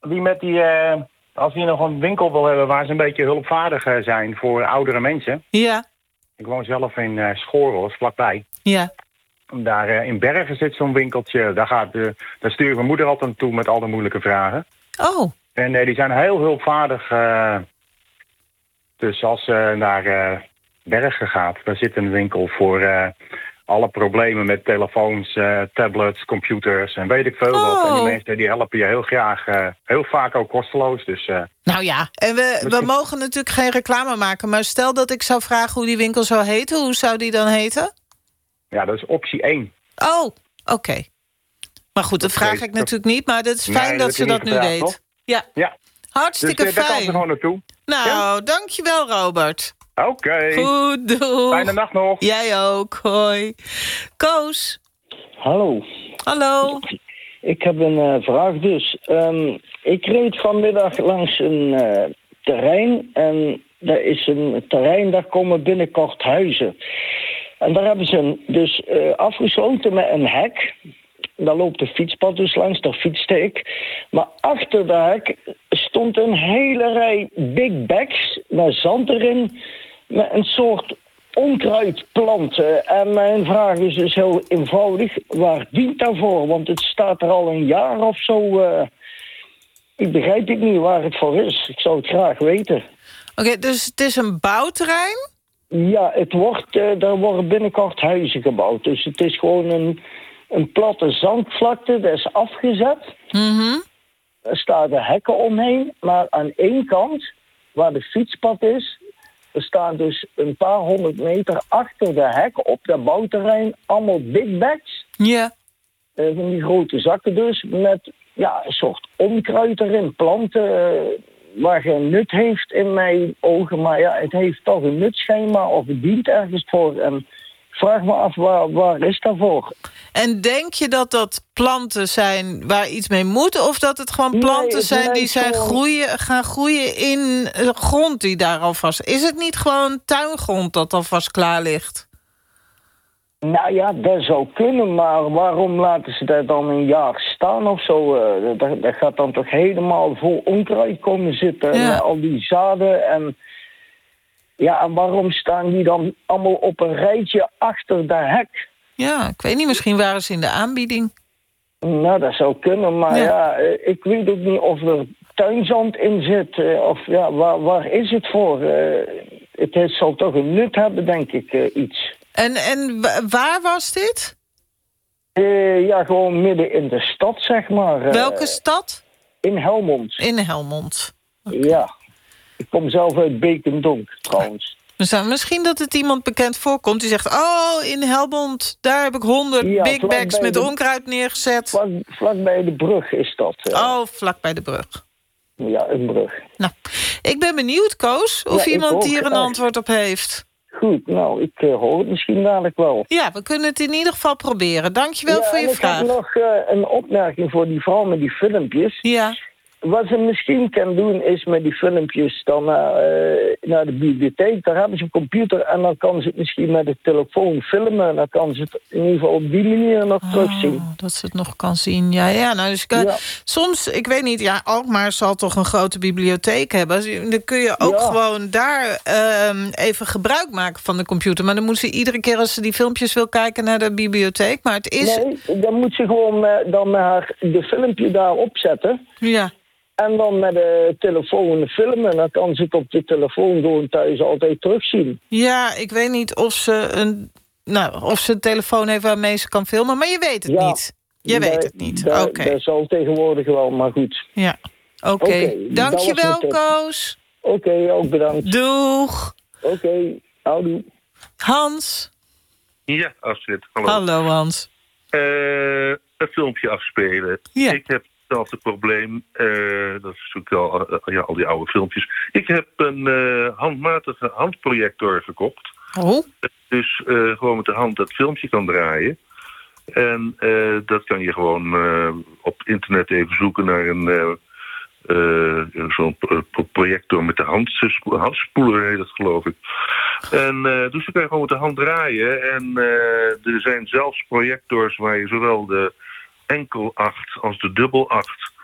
die met die... als je nog een winkel wil hebben waar ze een beetje hulpvaardig zijn voor oudere mensen. Ja. Ik woon zelf in Schoorl, vlakbij. Ja. Daar in Bergen zit zo'n winkeltje. Daar stuurt mijn moeder altijd naartoe met al de moeilijke vragen. Oh. En die zijn heel hulpvaardig. Dus als je naar Bergen gaat, daar zit een winkel voor alle problemen met telefoons, tablets, computers en weet ik veel wat. En die mensen die helpen je heel graag, heel vaak ook kosteloos. Dus, nou ja, en we mogen natuurlijk geen reclame maken. Maar stel dat ik zou vragen hoe die winkel zou heten. Hoe zou die dan heten? Ja, dat is optie 1. Oh, oké. Maar goed, dat vraag ik natuurlijk niet. Maar het is fijn dat ze dat nu weet. Ja. Hartstikke dus, fijn. Daar kan ze gewoon naartoe. Nou, dankjewel Robert. Oké. Goed, doei. Fijne nacht nog. Jij ook, hoi. Koos. Hallo. Ik heb een vraag dus. Ik reed vanmiddag langs een terrein. En daar is een terrein, daar komen binnenkort huizen. En daar hebben ze dus afgesloten met een hek. Daar loopt de fietspad dus langs, daar fietste ik. Maar achter de hek stond een hele rij big bags met zand erin. Met een soort onkruidplanten. En mijn vraag is dus heel eenvoudig. Waar dient dat voor? Want het staat er al een jaar of zo. Ik begrijp niet waar het voor is. Ik zou het graag weten. Oké, dus het is een bouwterrein? Ja, er worden binnenkort huizen gebouwd. Dus het is gewoon een platte zandvlakte. Dat is afgezet. Mm-hmm. Er staan de hekken omheen. Maar aan één kant, waar de fietspad is, er staan dus een paar 100 meter achter de hek op dat bouwterrein allemaal big bags. Ja. Van die grote zakken dus, met een soort onkruid erin, planten waar geen nut heeft in mijn ogen. Maar ja, het heeft toch een nut schijnbaar of het dient ergens voor. En ik vraag me af, waar is dat voor? En denk je dat dat planten zijn waar iets mee moet? Of dat het gewoon planten zijn die gaan groeien in grond die daar alvast... Is het niet gewoon tuingrond dat alvast klaar ligt? Nou ja, dat zou kunnen, maar waarom laten ze dat dan een jaar staan of zo? Dat gaat dan toch helemaal vol onkruid komen zitten. Ja. Met al die zaden en... Ja, en waarom staan die dan allemaal op een rijtje achter de hek? Ja, ik weet niet, misschien waren ze in de aanbieding. Nou, dat zou kunnen, maar ik weet ook niet of er tuinzand in zit. Of ja, waar is het voor? Het zal toch een nut hebben, denk ik, iets. En waar was dit? Gewoon midden in de stad, zeg maar. Welke stad? In Helmond. In Helmond. Okay. Ja. Ik kom zelf uit Beekendonk, trouwens. Misschien dat het iemand bekend voorkomt die zegt... oh, in Helmond, daar heb ik 100 big bags met onkruid neergezet. Vlak bij de brug is dat. Vlak bij de brug. Ja, een brug. Nou, ik ben benieuwd, Koos, of iemand hier een antwoord op heeft. Goed, nou, ik hoor het misschien dadelijk wel. Ja, we kunnen het in ieder geval proberen. Dankjewel voor je vraag. Ik heb nog een opmerking voor die vrouw met die filmpjes. Ja. Wat ze misschien kan doen is met die filmpjes dan naar de bibliotheek. Daar hebben ze een computer en dan kan ze het misschien met de telefoon filmen. En dan kan ze het in ieder geval op die manier nog terugzien. Dat ze het nog kan zien. Ja, nou, dus soms, ik weet niet, Alkmaar zal toch een grote bibliotheek hebben. Dan kun je ook gewoon daar even gebruik maken van de computer. Maar dan moet ze iedere keer als ze die filmpjes wil kijken naar de bibliotheek. Maar het is... Nee, dan moet ze gewoon dan de filmpje daar opzetten. Ja. En dan met de telefoon filmen. Dan kan ze het op de telefoon gewoon thuis altijd terugzien. Ja, ik weet niet of ze een telefoon heeft waarmee ze kan filmen. Maar je weet het niet. Je weet het niet. Oké. Dat zal tegenwoordig wel, maar goed. Ja, oké. Dankjewel, Koos. Oké, ook bedankt. Doeg. Oké, houdoe. Hans. Ja, Astrid. Hallo, Hans. Een filmpje afspelen. Ja. Ik heb hetzelfde probleem. Dat is natuurlijk al die oude filmpjes. Ik heb een handmatige handprojector gekocht. Oh. Dus gewoon met de hand dat filmpje kan draaien. En dat kan je gewoon op internet even zoeken naar zo'n projector met de handspoeler heet dat, geloof ik. En dus dan kan je gewoon met de hand draaien. En er zijn zelfs projectors waar je zowel de enkel 8 als de dubbel 8